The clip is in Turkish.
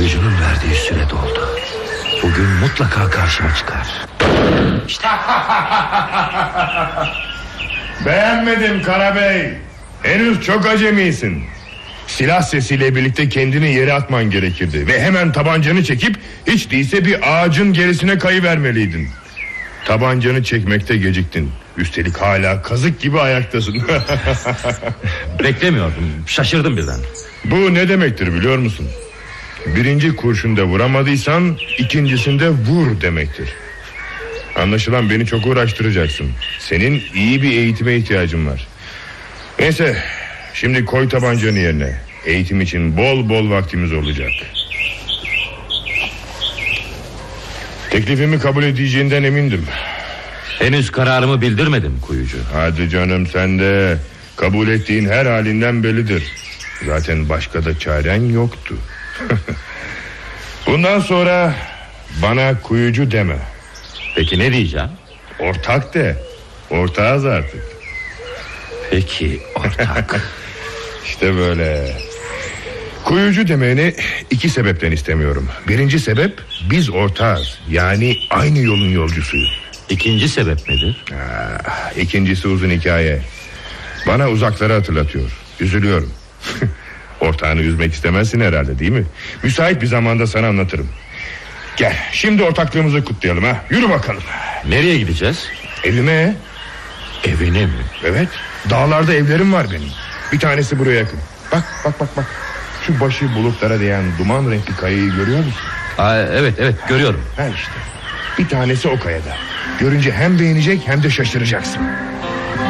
Kuyucunun verdiği süre doldu. Bugün mutlaka karşıma çıkar. İşte. Beğenmedim Karabey. Henüz çok acemisin. Silah sesiyle birlikte kendini yere atman gerekirdi. Ve hemen tabancanı çekip hiç değilse bir ağacın gerisine kayıvermeliydin. Tabancanı çekmekte geciktin. Üstelik hala kazık gibi ayaktasın. Beklemiyordum, şaşırdım birden. Bu ne demektir biliyor musun? Birinci kurşunda vuramadıysan ikincisinde vur demektir. Anlaşılan beni çok uğraştıracaksın. Senin iyi bir eğitime ihtiyacın var. Neyse, şimdi koy tabancanı yerine. Eğitim için bol bol vaktimiz olacak. Teklifimi kabul edeceğinden emindim. Henüz kararımı bildirmedim kuyucu. Hadi canım, sen de kabul ettiğin her halinden bellidir. Zaten başka da çaren yoktu. Bundan sonra bana kuyucu deme. Peki ne diyeceğim? Ortak de. Ortağız artık. Peki ortak. İşte böyle. Kuyucu demeni iki sebepten istemiyorum. Birinci sebep, biz ortağız. Yani aynı yolun yolcusuyuz. İkinci sebep nedir? İkincisi uzun hikaye. Bana uzakları hatırlatıyor. Üzülüyorum. Ortağını üzmek istemezsin herhalde, değil mi? Müsait bir zamanda sana anlatırım. Gel, şimdi ortaklığımızı kutlayalım ha. Yürü bakalım. Nereye gideceğiz? Evime. Evine mi? Evet, dağlarda evlerim var benim. Bir tanesi buraya yakın. Bak. Şu başı bulutlara değen duman renkli kayayı görüyor musun? Evet görüyorum. Ha işte. Bir tanesi o kayada. Görünce hem beğenecek hem de şaşıracaksın.